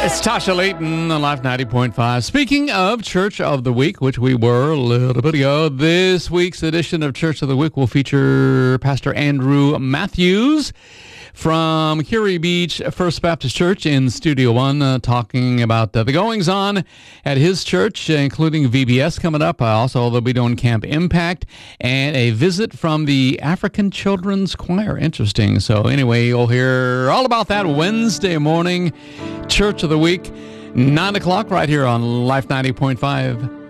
It's Tasha Layton on Life 90.5. Speaking of Church of the Week, which we were a little bit ago, this week's edition of Church of the Week will feature Pastor Andrew Matthews from Curie Beach First Baptist Church in Studio One, talking about the goings-on at his church, including VBS coming up. Also, they'll be doing Camp Impact and a visit from the African Children's Choir. Interesting. So anyway, you'll hear all about that Wednesday morning, Church of the Week, 9 o'clock right here on Life 90.5.